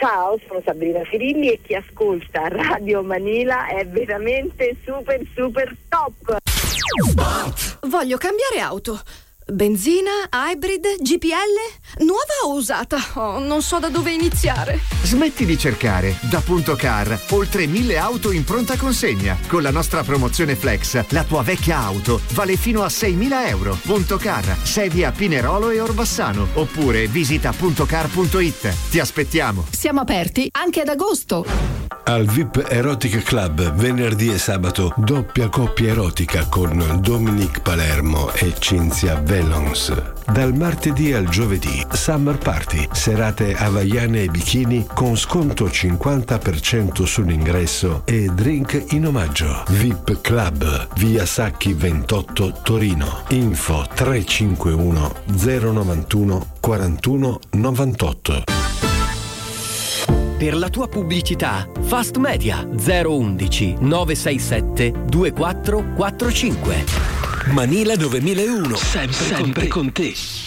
Ciao, sono Sabrina Cirilli e chi ascolta Radio Manila è veramente super super top. Voglio cambiare auto. Benzina, hybrid, GPL, nuova o usata? Oh, non so da dove iniziare. Smetti di cercare. Da Punto Car, oltre 1000 auto in pronta consegna. Con la nostra promozione Flex, la tua vecchia auto vale fino a 6.000 euro. Punto Car, sedi a Pinerolo e Orbassano. Oppure visita puntocar.it. Ti aspettiamo. Siamo aperti anche ad agosto. Al VIP Erotic Club venerdì e sabato doppia coppia erotica con Dominic Palermo e Cinzia Vellons. Dal martedì al giovedì Summer Party, serate hawaiane e bikini con sconto 50% sull'ingresso e drink in omaggio. VIP Club, via Sacchi 28 Torino. Info 351 091 41 98. Per la tua pubblicità, Fast Media 011 967 2445. Manila 2001, sempre con te.